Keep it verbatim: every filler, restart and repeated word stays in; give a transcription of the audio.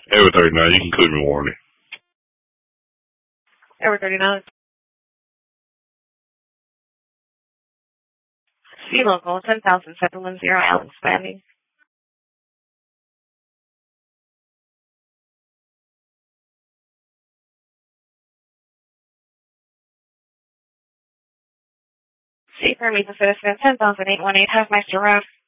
Over thirty-nine, you can clear me warranty. Over thirty-nine. C local, ten thousand seven one zero Allen Standing. C for me, the citizen, ten thousand eight one eight, Hofmeister Road.